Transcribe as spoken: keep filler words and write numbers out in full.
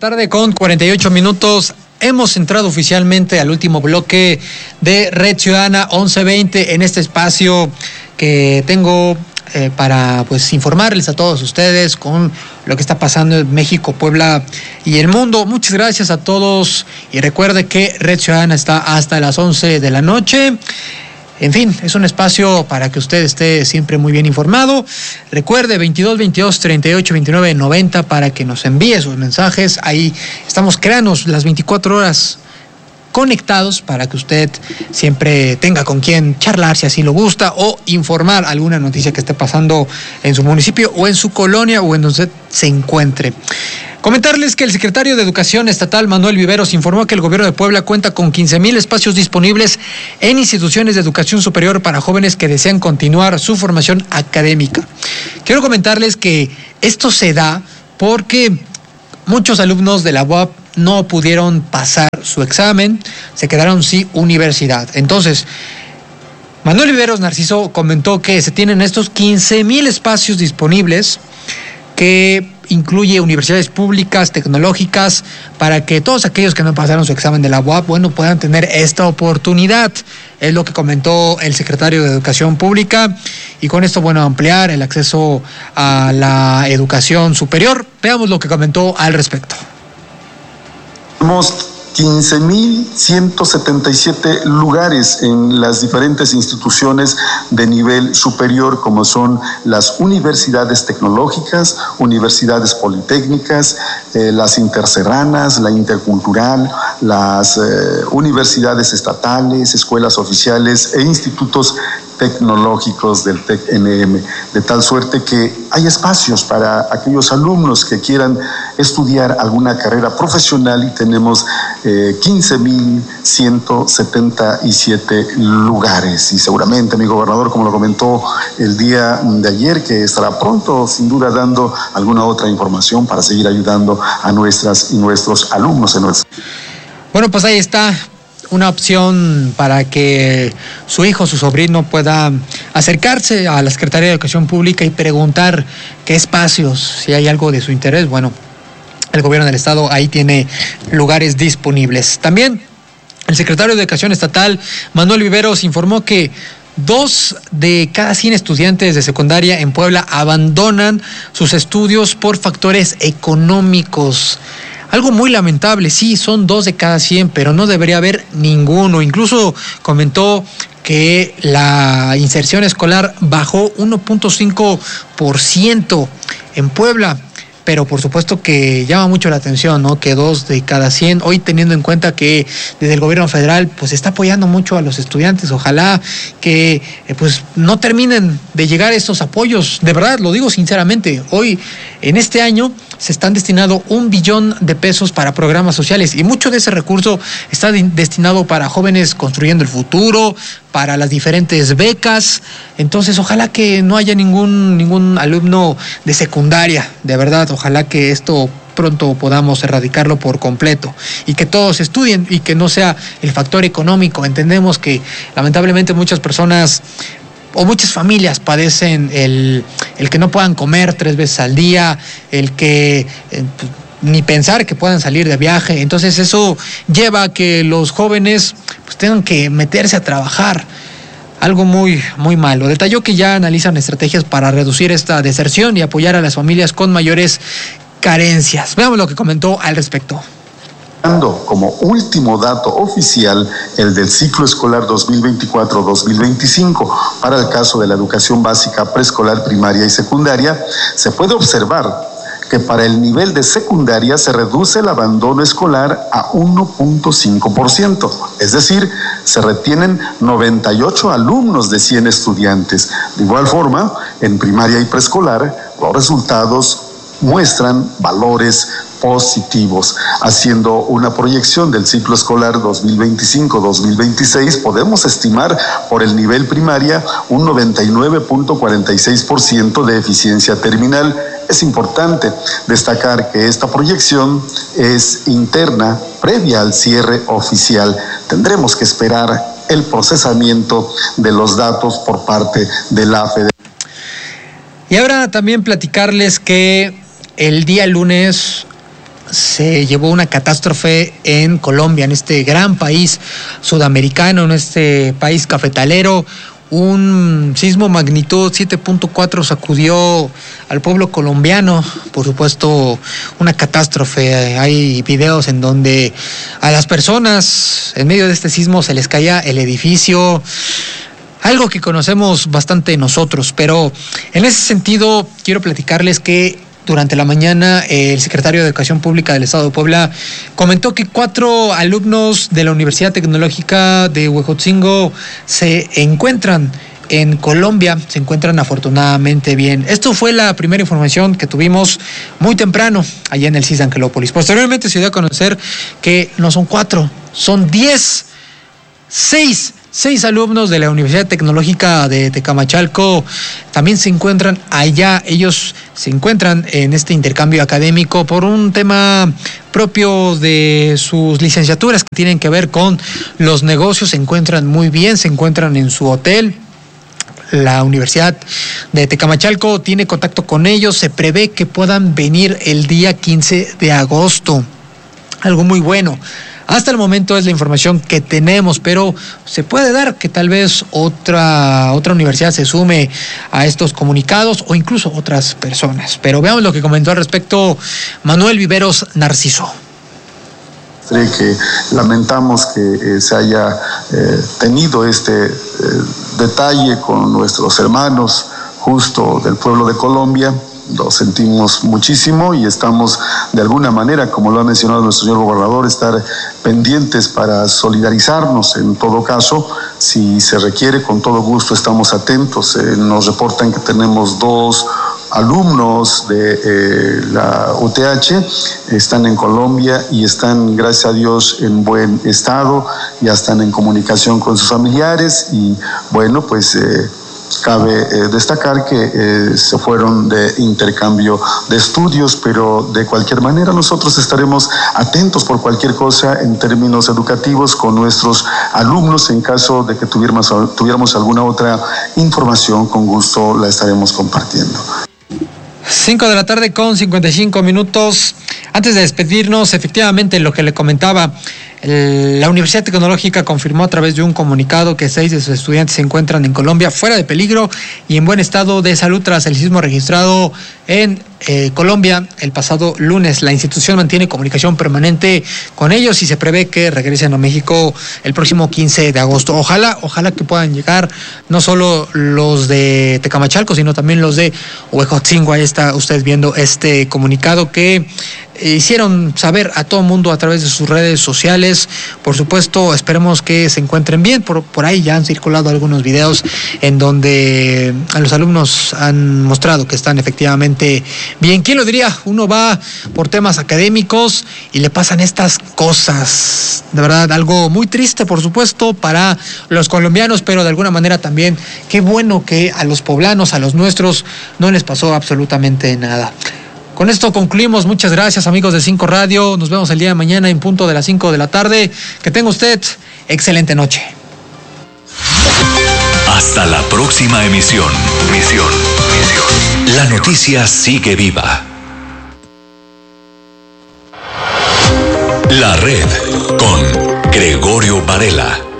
tarde con cuarenta y ocho minutos. Hemos entrado oficialmente al último bloque de Red Ciudadana once veinte en este espacio que tengo eh, para pues informarles a todos ustedes con lo que está pasando en México, Puebla y el mundo. Muchas gracias a todos y recuerde que Red Ciudadana está hasta las once de la noche. En fin, es un espacio para que usted esté siempre muy bien informado. Recuerde, veintidós veintidós treinta y ocho veintinueve noventa para que nos envíe sus mensajes. Ahí estamos creando las veinticuatro horas conectados para que usted siempre tenga con quien charlar si así lo gusta o informar alguna noticia que esté pasando en su municipio o en su colonia o en donde usted se encuentre. Comentarles que el secretario de Educación Estatal, Manuel Viveros, informó que el gobierno de Puebla cuenta con quince mil espacios disponibles en instituciones de educación superior para jóvenes que desean continuar su formación académica. Quiero comentarles que esto se da porque muchos alumnos de la U A P no pudieron pasar su examen, se quedaron sin universidad. Entonces, Manuel Viveros Narciso comentó que se tienen estos quince mil espacios disponibles que incluye universidades públicas, tecnológicas, para que todos aquellos que no pasaron su examen de la U A P, bueno, puedan tener esta oportunidad. Es lo que comentó el secretario de Educación Pública y con esto, bueno, ampliar el acceso a la educación superior. Veamos lo que comentó al respecto. Tenemos quince mil ciento setenta y siete lugares en las diferentes instituciones de nivel superior, como son las universidades tecnológicas, universidades politécnicas, eh, las interserranas, la intercultural, las eh, universidades estatales, escuelas oficiales e institutos tecnológicos del TEC N M, de tal suerte que hay espacios para aquellos alumnos que quieran estudiar alguna carrera profesional y tenemos eh, quince mil ciento setenta y siete lugares. Y seguramente mi gobernador, como lo comentó el día de ayer, que estará pronto sin duda dando alguna otra información para seguir ayudando a nuestras y nuestros alumnos en nuestro... Bueno, pues ahí está una opción para que su hijo, su sobrino pueda acercarse a la Secretaría de Educación Pública y preguntar qué espacios, si hay algo de su interés. Bueno, el gobierno del estado ahí tiene lugares disponibles. También el secretario de Educación Estatal, Manuel Viveros, informó que dos de cada cien estudiantes de secundaria en Puebla abandonan sus estudios por factores económicos. Algo muy lamentable, sí, son dos de cada cien, pero no debería haber ninguno. Incluso comentó que la inserción escolar bajó uno punto cinco por ciento en Puebla, pero por supuesto que llama mucho la atención, ¿no? Que dos de cada cien, hoy teniendo en cuenta que desde el gobierno federal pues está apoyando mucho a los estudiantes, ojalá que eh, pues no terminen de llegar estos apoyos, de verdad, lo digo sinceramente, hoy en este año se están destinando un billón de pesos para programas sociales y mucho de ese recurso está de- destinado para jóvenes construyendo el futuro, para las diferentes becas. Entonces ojalá que no haya ningún ningún alumno de secundaria, de verdad, ojalá que esto pronto podamos erradicarlo por completo y que todos estudien y que no sea el factor económico. Entendemos que lamentablemente muchas personas o muchas familias padecen el, el que no puedan comer tres veces al día, el que eh, ni pensar que puedan salir de viaje. Entonces eso lleva a que los jóvenes pues tengan que meterse a trabajar. Algo muy, muy malo. Detalló que ya analizan estrategias para reducir esta deserción y apoyar a las familias con mayores carencias. Veamos lo que comentó al respecto. Como último dato oficial, el del ciclo escolar dos mil veinticuatro dos mil veinticinco, para el caso de la educación básica, preescolar, primaria y secundaria, se puede observar que para el nivel de secundaria se reduce el abandono escolar a uno punto cinco por ciento, es decir, se retienen noventa y ocho alumnos de cien estudiantes. De igual forma, en primaria y preescolar, los resultados muestran valores positivos. Haciendo una proyección del ciclo escolar dos mil veinticinco dos mil veintiséis, podemos estimar por el nivel primaria un noventa y nueve punto cuarenta y seis por ciento de eficiencia terminal. Es importante destacar que esta proyección es interna, previa al cierre oficial. Tendremos que esperar el procesamiento de los datos por parte de la Federación. Y ahora también platicarles que el día lunes se llevó una catástrofe en Colombia, en este gran país sudamericano, en este país cafetalero. Un sismo magnitud siete punto cuatro sacudió al pueblo colombiano. Por supuesto, una catástrofe. Hay videos en donde a las personas en medio de este sismo se les caía el edificio. Algo que conocemos bastante nosotros, pero en ese sentido quiero platicarles que durante la mañana el secretario de Educación Pública del Estado de Puebla comentó que cuatro alumnos de la Universidad Tecnológica de Huejotzingo se encuentran en Colombia, se encuentran afortunadamente bien. Esto fue la primera información que tuvimos muy temprano allá en el C I S de Angelópolis. Posteriormente se dio a conocer que no son cuatro, son diez, seis. Seis alumnos de la Universidad Tecnológica de Tecamachalco también se encuentran allá. Ellos se encuentran en este intercambio académico por un tema propio de sus licenciaturas que tienen que ver con los negocios. Se encuentran muy bien, se encuentran en su hotel. La Universidad de Tecamachalco tiene contacto con ellos. Se prevé que puedan venir el día quince de agosto. Algo muy bueno. Hasta el momento es la información que tenemos, pero se puede dar que tal vez otra, otra universidad se sume a estos comunicados o incluso otras personas. Pero veamos lo que comentó al respecto Manuel Viveros Narciso. Que lamentamos que eh, se haya eh, tenido este eh, detalle con nuestros hermanos justo del pueblo de Colombia. Lo sentimos muchísimo y estamos de alguna manera, como lo ha mencionado nuestro señor gobernador, estar pendientes para solidarizarnos en todo caso. Si se requiere, con todo gusto estamos atentos. Eh, nos reportan que tenemos dos alumnos de eh, la U T H, están en Colombia y están, gracias a Dios, en buen estado, ya están en comunicación con sus familiares y bueno, pues... Eh, Cabe eh, destacar que eh, se fueron de intercambio de estudios, pero de cualquier manera nosotros estaremos atentos por cualquier cosa en términos educativos con nuestros alumnos. En caso de que tuviéramos, tuviéramos alguna otra información, con gusto la estaremos compartiendo. cinco de la tarde con cincuenta y cinco minutos. Antes de despedirnos, efectivamente, lo que le comentaba, el, la Universidad Tecnológica confirmó a través de un comunicado que seis de sus estudiantes se encuentran en Colombia fuera de peligro y en buen estado de salud tras el sismo registrado en eh, Colombia el pasado lunes. La institución mantiene comunicación permanente con ellos y se prevé que regresen a México el próximo quince de agosto. Ojalá, ojalá que puedan llegar no solo los de Tecamachalco, sino también los de Huejotzingo. Ahí está usted viendo este comunicado que hicieron saber a todo el mundo a través de sus redes sociales. Por supuesto, esperemos que se encuentren bien. Por, por ahí ya han circulado algunos videos en donde a los alumnos han mostrado que están efectivamente bien. ¿Quién lo diría? Uno va por temas académicos y le pasan estas cosas. De verdad, algo muy triste, por supuesto, para los colombianos, pero de alguna manera también qué bueno que a los poblanos, a los nuestros, no les pasó absolutamente nada. Con esto concluimos. Muchas gracias, amigos de Cinco Radio. Nos vemos el día de mañana en punto de las cinco de la tarde. Que tenga usted excelente noche. Hasta la próxima emisión. Misión. Misión. La noticia sigue viva. La red con Gregorio Varela.